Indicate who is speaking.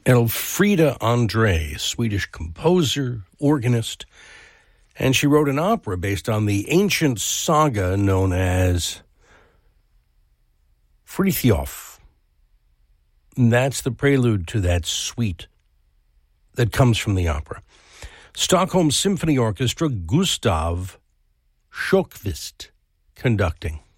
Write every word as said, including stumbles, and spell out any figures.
Speaker 1: Elfrida Andre, Swedish composer, organist, and she wrote an opera based on the ancient saga known as Frithjof. And that's the prelude to that suite that comes from the opera. Stockholm Symphony Orchestra, Gustav Sjökvist conducting.